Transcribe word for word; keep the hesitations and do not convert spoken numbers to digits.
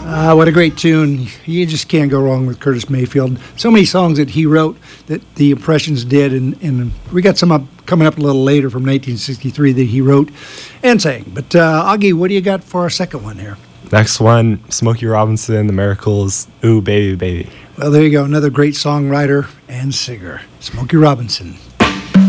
Ah, what a great tune. You just can't go wrong with Curtis Mayfield. So many songs that he wrote that the Impressions did, and, and we got some up, coming up a little later from nineteen sixty-three that he wrote and sang. But, uh, Augie, what do you got for our second one here? Next one, Smokey Robinson, The Miracles, Ooh, Baby, Baby. Well, there you go. Another great songwriter and singer, Smokey Robinson.